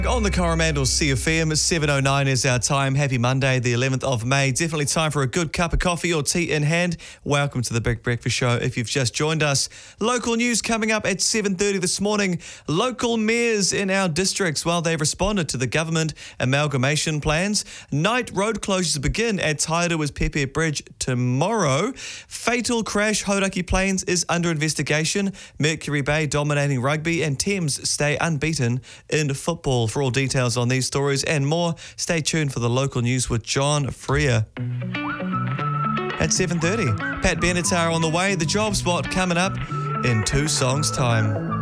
On the Coromandel CFM, 7:09 is our time. Happy Monday, the 11th of May. Definitely time for a good cup of coffee or tea in hand. Welcome to the Big Breakfast Show. If you've just joined us, local news coming up at 7:30 this morning. Local mayors in our districts, while they've responded to the government amalgamation plans. Night road closures begin at Tairawhi's Pepe Bridge tomorrow. Fatal crash Hauraki Plains is under investigation. Mercury Bay dominating rugby, and Thames stay unbeaten in football. For all details on these stories and more, stay tuned for the local news with John Freer at 7:30. Pat Benatar on the way. The Job Spot coming up in 2 songs' time.